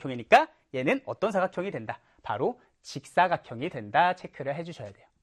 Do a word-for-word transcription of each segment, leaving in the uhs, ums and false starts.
정사각형이니까 얘는 어떤 사각형이 된다? 바로 직사각형이 된다 체크를 해주셔야 돼요.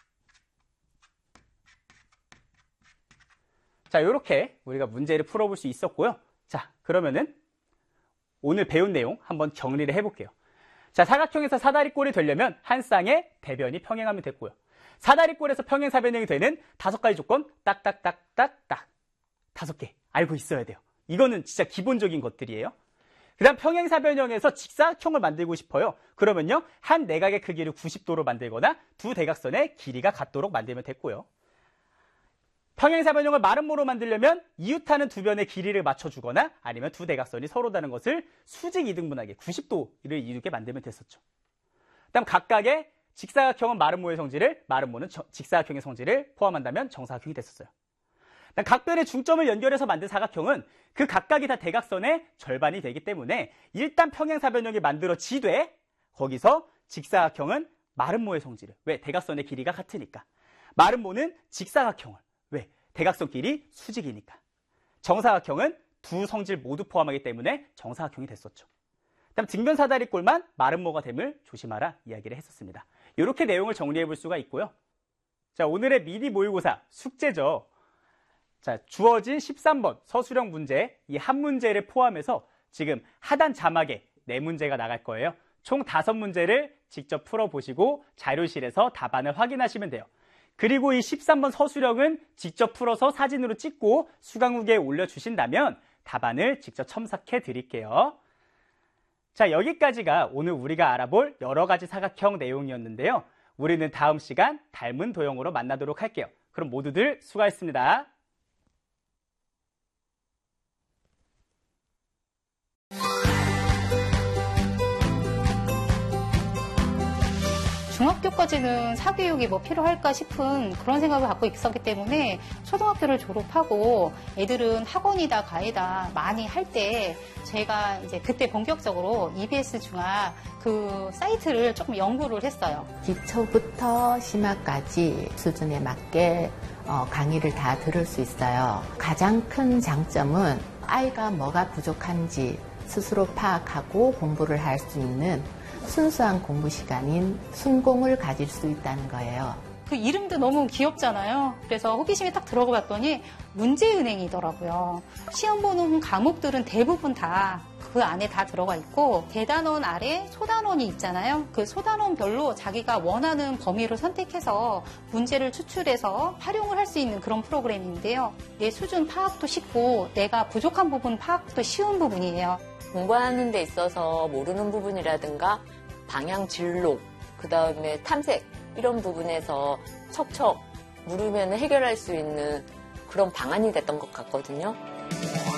자, 이렇게 우리가 문제를 풀어볼 수 있었고요. 자, 그러면은 오늘 배운 내용 한번 정리를 해볼게요. 자, 사각형에서 사다리꼴이 되려면 한 쌍의 대변이 평행하면 됐고요. 사다리꼴에서 평행사변형이 되는 다섯 가지 조건 딱딱딱딱딱 다섯 개 알고 있어야 돼요. 이거는 진짜 기본적인 것들이에요. 그 다음 평행사변형에서 직사각형을 만들고 싶어요. 그러면요, 한 내각의 크기를 구십 도로 만들거나 두 대각선의 길이가 같도록 만들면 됐고요. 평행사변형을 마름모로 만들려면 이웃하는 두 변의 길이를 맞춰주거나 아니면 두 대각선이 서로 다른 것을 수직 이등분하게 구십 도를 이루게 만들면 됐었죠. 그 다음 각각의 직사각형은 마름모의 성질을, 마름모는 저, 직사각형의 성질을 포함한다면 정사각형이 됐었어요. 각 변의 중점을 연결해서 만든 사각형은 그 각각이 다 대각선의 절반이 되기 때문에 일단 평행사변형이 만들어지되 거기서 직사각형은 마름모의 성질을, 왜? 대각선의 길이가 같으니까. 마름모는 직사각형을, 왜? 대각선 길이 수직이니까. 정사각형은 두 성질 모두 포함하기 때문에 정사각형이 됐었죠. 그다음 등변 사다리꼴만 마름모가 됨을 조심하라 이야기를 했었습니다. 이렇게 내용을 정리해 볼 수가 있고요. 자, 오늘의 미리 모의고사 숙제죠. 자, 주어진 십삼 번 서술형 문제, 이 한 문제를 포함해서 지금 하단 자막에 네 문제가 나갈 거예요. 총 다섯 문제를 직접 풀어보시고 자료실에서 답안을 확인하시면 돼요. 그리고 이 십삼 번 서술형은 직접 풀어서 사진으로 찍고 수강후기에 올려주신다면 답안을 직접 첨삭해 드릴게요. 자, 여기까지가 오늘 우리가 알아볼 여러 가지 사각형 내용이었는데요. 우리는 다음 시간 닮은 도형으로 만나도록 할게요. 그럼 모두들 수고하셨습니다. 중학교까지는 사교육이 뭐 필요할까 싶은 그런 생각을 갖고 있었기 때문에 초등학교를 졸업하고 애들은 학원이다 과외다 많이 할 때 제가 이제 그때 본격적으로 이비에스 중학 그 사이트를 조금 연구를 했어요. 기초부터 심화까지 수준에 맞게 어, 강의를 다 들을 수 있어요. 가장 큰 장점은 아이가 뭐가 부족한지 스스로 파악하고 공부를 할 수 있는 순수한 공부 시간인 순공을 가질 수 있다는 거예요. 그 이름도 너무 귀엽잖아요. 그래서 호기심이 딱 들어가 봤더니 문제은행이더라고요. 시험 보는 과목들은 대부분 다 그 안에 다 들어가 있고 대단원 아래 소단원이 있잖아요. 그 소단원별로 자기가 원하는 범위를 선택해서 문제를 추출해서 활용을 할 수 있는 그런 프로그램인데요. 내 수준 파악도 쉽고 내가 부족한 부분 파악도 쉬운 부분이에요. 공부하는 데 있어서 모르는 부분이라든가 방향 진로, 그 다음에 탐색 이런 부분에서 척척 물으면 해결할 수 있는 그런 방안이 됐던 것 같거든요.